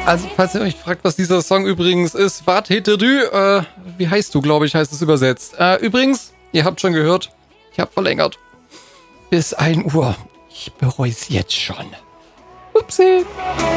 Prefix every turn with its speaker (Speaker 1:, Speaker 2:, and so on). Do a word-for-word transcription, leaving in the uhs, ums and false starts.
Speaker 1: Also, falls ihr euch fragt, was dieser Song übrigens ist, Wat heter du? Äh, wie heißt du, glaube ich, heißt es übersetzt. Äh, übrigens, ihr habt schon gehört, ich habe verlängert. Bis ein Uhr. Ich bereue es jetzt schon. Upsi.